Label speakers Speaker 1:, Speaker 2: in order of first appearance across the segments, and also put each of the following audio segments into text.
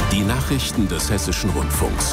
Speaker 1: Die Nachrichten des Hessischen Rundfunks.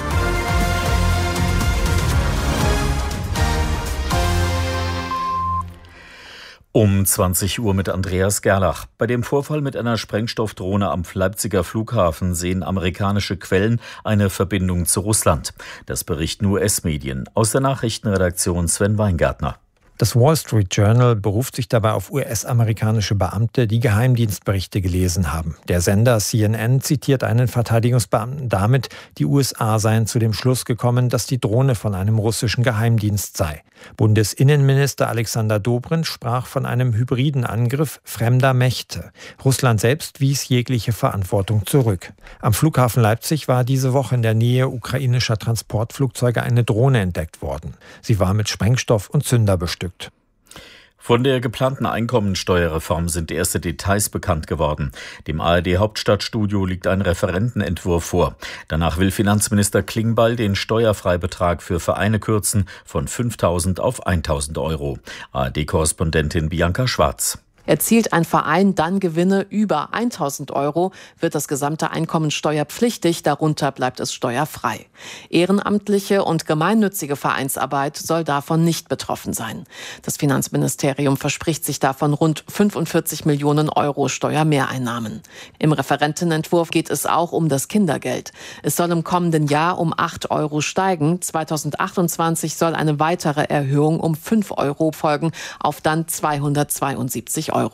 Speaker 2: Um 20 Uhr mit Andreas Gerlach. Bei dem Vorfall mit einer Sprengstoffdrohne am Leipziger Flughafen sehen amerikanische Quellen eine Verbindung zu Russland. Das berichten US-Medien. Aus der Nachrichtenredaktion Sven Weingartner.
Speaker 3: Das Wall Street Journal beruft sich dabei auf US-amerikanische Beamte, die Geheimdienstberichte gelesen haben. Der Sender CNN zitiert einen Verteidigungsbeamten damit, die USA seien zu dem Schluss gekommen, dass die Drohne von einem russischen Geheimdienst sei. Bundesinnenminister Alexander Dobrindt sprach von einem hybriden Angriff fremder Mächte. Russland selbst wies jegliche Verantwortung zurück. Am Flughafen Leipzig war diese Woche in der Nähe ukrainischer Transportflugzeuge eine Drohne entdeckt worden. Sie war mit Sprengstoff und Zünder bestückt.
Speaker 2: Von der geplanten Einkommensteuerreform sind erste Details bekannt geworden. Dem ARD-Hauptstadtstudio liegt ein Referentenentwurf vor. Danach will Finanzminister Klingbeil den Steuerfreibetrag für Vereine kürzen von 5.000 auf 1.000 Euro. ARD-Korrespondentin Bianca Schwarz.
Speaker 4: Erzielt ein Verein dann Gewinne über 1.000 Euro, wird das gesamte Einkommen steuerpflichtig, darunter bleibt es steuerfrei. Ehrenamtliche und gemeinnützige Vereinsarbeit soll davon nicht betroffen sein. Das Finanzministerium verspricht sich davon rund 45 Millionen Euro Steuermehreinnahmen. Im Referentenentwurf geht es auch um das Kindergeld. Es soll im kommenden Jahr um 8 Euro steigen. 2028 soll eine weitere Erhöhung um 5 Euro folgen, auf dann 272 Euro.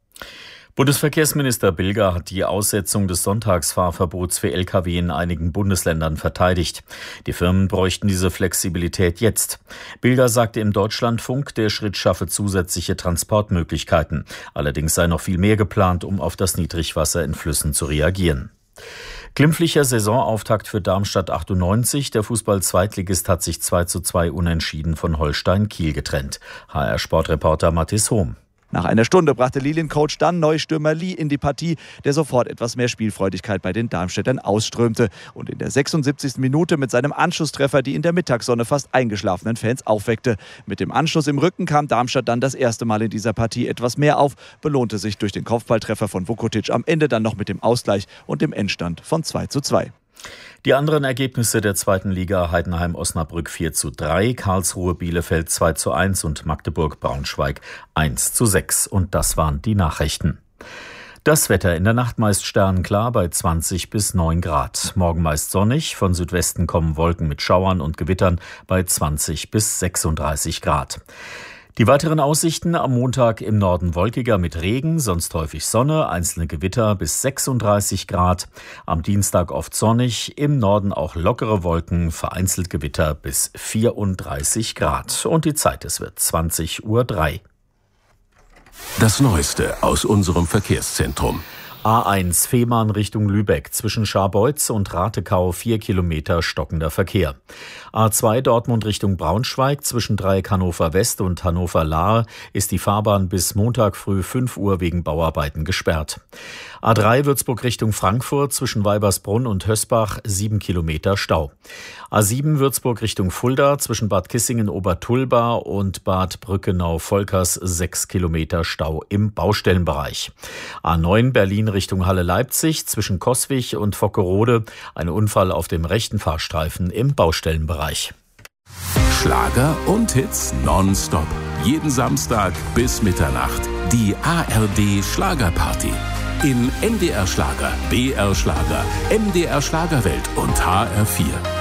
Speaker 2: Bundesverkehrsminister Bilger hat die Aussetzung des Sonntagsfahrverbots für Lkw in einigen Bundesländern verteidigt. Die Firmen bräuchten diese Flexibilität jetzt. Bilger sagte im Deutschlandfunk, der Schritt schaffe zusätzliche Transportmöglichkeiten. Allerdings sei noch viel mehr geplant, um auf das Niedrigwasser in Flüssen zu reagieren. Glimpflicher Saisonauftakt für Darmstadt 98. Der Fußball-Zweitligist hat sich 2:2 unentschieden von Holstein Kiel getrennt. HR-Sportreporter Mathis Hohm.
Speaker 5: Nach einer Stunde brachte Liliencoach dann Neustürmer Lee in die Partie, der sofort etwas mehr Spielfreudigkeit bei den Darmstädtern ausströmte und in der 76. Minute mit seinem Anschlusstreffer die in der Mittagssonne fast eingeschlafenen Fans aufweckte. Mit dem Anschluss im Rücken kam Darmstadt dann das erste Mal in dieser Partie etwas mehr auf, belohnte sich durch den Kopfballtreffer von Vukotic am Ende dann noch mit dem Ausgleich und dem Endstand von 2:2.
Speaker 2: Die anderen Ergebnisse der zweiten Liga: Heidenheim-Osnabrück 4:3, Karlsruhe-Bielefeld 2:1 und Magdeburg-Braunschweig 1:6. Und das waren die Nachrichten. Das Wetter: in der Nacht meist sternenklar bei 20 bis 9 Grad. Morgen meist sonnig, von Südwesten kommen Wolken mit Schauern und Gewittern bei 20 bis 36 Grad. Die weiteren Aussichten: am Montag im Norden wolkiger mit Regen, sonst häufig Sonne, einzelne Gewitter bis 36 Grad. Am Dienstag oft sonnig, im Norden auch lockere Wolken, vereinzelt Gewitter bis 34 Grad. Und die Zeit, es wird 20:03 Uhr.
Speaker 1: Das Neueste aus unserem Verkehrszentrum.
Speaker 2: A1 Fehmarn Richtung Lübeck, zwischen Scharbeutz und Ratekau 4 Kilometer stockender Verkehr. A2 Dortmund Richtung Braunschweig, zwischen Dreieck Hannover West und Hannover Lahr ist die Fahrbahn bis Montag früh 5 Uhr wegen Bauarbeiten gesperrt. A3 Würzburg Richtung Frankfurt, zwischen Weibersbrunn und Hösbach 7 Kilometer Stau. A7 Würzburg Richtung Fulda, zwischen Bad Kissingen-Obertulba und Bad Brückenau-Volkers 6 Kilometer Stau im Baustellenbereich. A9 Berlin Richtung Halle-Leipzig, zwischen Coswig und Vockerode ein Unfall auf dem rechten Fahrstreifen im Baustellenbereich.
Speaker 1: Schlager und Hits nonstop. Jeden Samstag bis Mitternacht. Die ARD Schlagerparty. In NDR Schlager, BR Schlager, MDR Schlagerwelt und HR4.